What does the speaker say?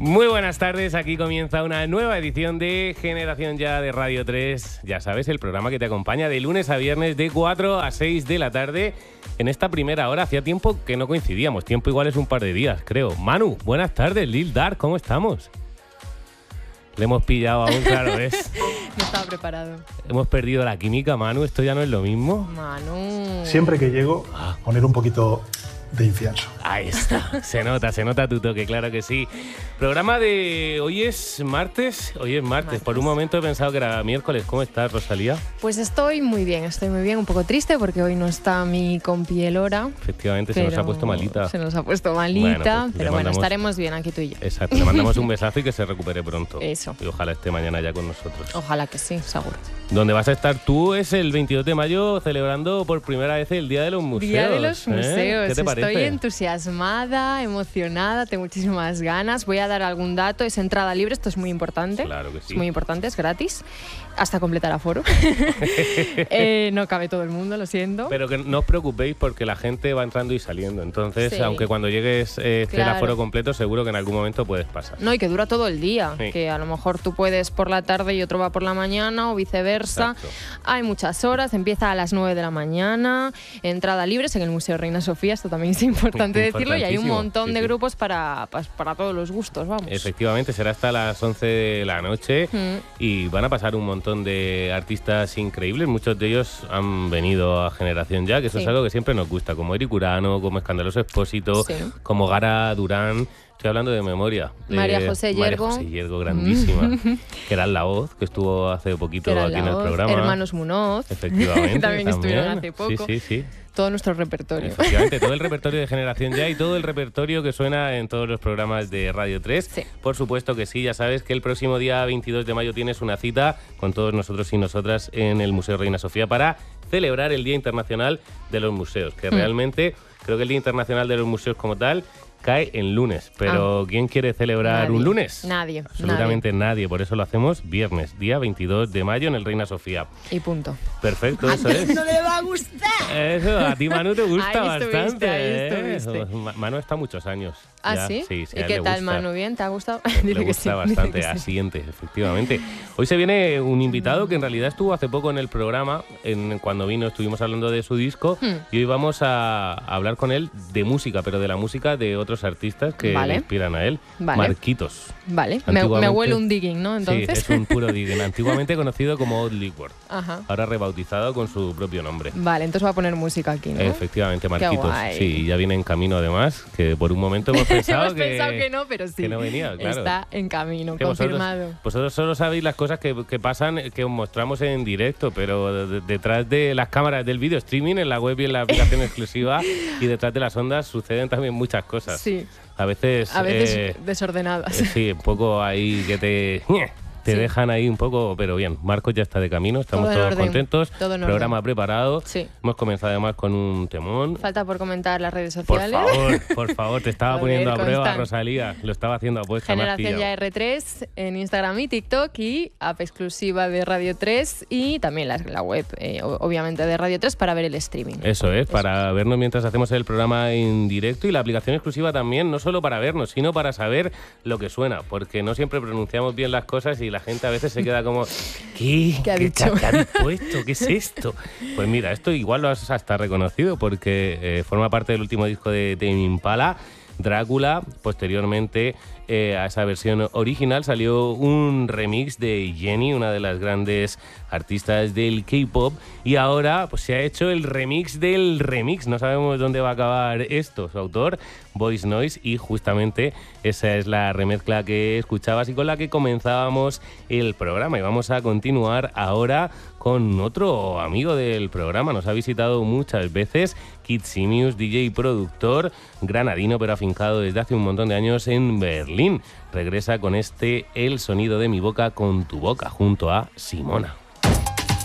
Muy buenas tardes, aquí comienza una nueva edición de Generación Ya de Radio 3. Ya sabes, el programa que te acompaña de lunes a viernes de 4 a 6 de la tarde. En esta primera hora hacía tiempo que no coincidíamos, tiempo igual es un par de días, creo. Manu, buenas tardes, Lil Dark, ¿cómo estamos? Le hemos pillado aún, claro, ¿ves? No estaba preparado. Hemos perdido la química, Manu, esto ya no es lo mismo. Manu. Siempre que llego, poner un poquito de incienso. Ahí está, se nota tu toque, claro que sí. Programa de... Hoy es martes. Por un momento he pensado que era miércoles. ¿Cómo estás, Rosalía? Pues estoy muy bien, un poco triste porque hoy no está mi compi Elora. Efectivamente, se nos ha puesto malita. Pero bueno, estaremos bien aquí tú y yo. Exacto, le mandamos un besazo y que se recupere pronto. Eso. Y ojalá esté mañana ya con nosotros. Ojalá que sí, seguro. Donde vas a estar tú es el 22 de mayo celebrando por primera vez el Día de los Museos. Día de los Museos. ¿Qué te parece? Estoy entusiasmada, emocionada, tengo muchísimas ganas. Voy a dar algún dato, es entrada libre, esto es muy importante. Claro que sí. Es muy importante, es gratis, hasta completar aforo. No cabe todo el mundo, lo siento. Pero que no os preocupéis porque la gente va entrando y saliendo. Entonces, sí, aunque cuando llegues el claro, aforo completo, seguro que en algún momento puedes pasar. No, y que dura todo el día. Sí. Que a lo mejor tú puedes por la tarde y otro va por la mañana o viceversa. Exacto. Hay muchas horas, empieza a las 9 de la mañana, entrada libre en el Museo Reina Sofía, esto también es importante decirlo, y hay un montón de grupos para todos los gustos, vamos. Efectivamente, será hasta las 11 de la noche y van a pasar un montón de artistas increíbles. Muchos de ellos han venido a Generación Ya, que eso es algo que siempre nos gusta, como Eric Urano, como Escandaloso Expósito, como Gara Durán. Estoy hablando de memoria. María José Yergo. María José Yergo, grandísima. Que era La Voz, que estuvo hace poquito aquí en el programa. Hermanos Munoz. Efectivamente. también estuvieron hace poco. Sí. Todo nuestro repertorio. Efectivamente, todo el repertorio de Generación Ya y todo el repertorio que suena en todos los programas de Radio 3. Sí. Por supuesto que sí, ya sabes que el próximo día 22 de mayo tienes una cita con todos nosotros y nosotras en el Museo Reina Sofía para celebrar el Día Internacional de los Museos, que realmente creo que el Día Internacional de los Museos como tal cae en lunes, pero ¿quién quiere celebrar un lunes? Nadie. Absolutamente nadie, por eso lo hacemos viernes, día 22 de mayo en el Reina Sofía. Y punto. Perfecto, eso es. ¡No le va a gustar! Eso, a ti, Manu, te gusta bastante. Ahí estuviste. Manu está muchos años. ¿Ah, ya. sí? Sí, ¿Y a él qué le tal, gusta. Manu? ¿Bien? ¿Te ha gustado? Le gusta bastante, asiente, efectivamente. Hoy se viene un invitado que en realidad estuvo hace poco en el programa, cuando vino estuvimos hablando de su disco, y hoy vamos a hablar con él de música, pero de la música de otros artistas que le inspiran a él. Marquitos. Vale, me huele un digging, ¿no? Entonces. Sí, es un puro digging, antiguamente conocido como Odd Liquor. Ajá. Ahora rebautizado con su propio nombre. Vale, entonces va a poner música aquí, ¿no? Efectivamente, Marquitos. Qué guay. Sí, ya viene en camino además, que por un momento hemos pensado que no, pero sí. Que no venía, claro. Está en camino, que confirmado. Vosotros solo sabéis las cosas que pasan, que os mostramos en directo, pero detrás de las cámaras del video streaming, en la web y en la aplicación exclusiva, y detrás de las ondas suceden también muchas cosas. Sí. A veces desordenadas. Sí, un poco ahí que te dejan ahí un poco, pero bien. Marcos ya está de camino, estamos todos contentos. Todo en programa orden. Preparado. Sí. Hemos comenzado además con un temón. Falta por comentar las redes sociales. Por favor, te estaba poniendo a prueba, Rosalía. Lo estaba haciendo a puesta. Generación Ya R3 en Instagram y TikTok, y app exclusiva de Radio 3 y también la web, obviamente, de Radio 3 para ver el streaming. Eso es, para vernos mientras hacemos el programa en directo, y la aplicación exclusiva también, no solo para vernos, sino para saber lo que suena, porque no siempre pronunciamos bien las cosas y la gente a veces se queda como ¿Qué ha dicho? ¿Qué ha puesto? ¿Qué es esto? Pues mira, esto igual lo has hasta reconocido porque forma parte del último disco de Tame Impala, Drácula. Posteriormente a esa versión original salió un remix de Jenny, una de las grandes artistas del K-pop, y ahora pues se ha hecho el remix del remix. No sabemos dónde va a acabar esto. Su autor, Voice Noise, y justamente esa es la remezcla que escuchabas y con la que comenzábamos el programa. Y vamos a continuar ahora con otro amigo del programa. Nos ha visitado muchas veces, Kid Simius, DJ y productor granadino, pero afincado desde hace un montón de años en Berlín. Regresa con El sonido de mi boca con tu boca, junto a Simona.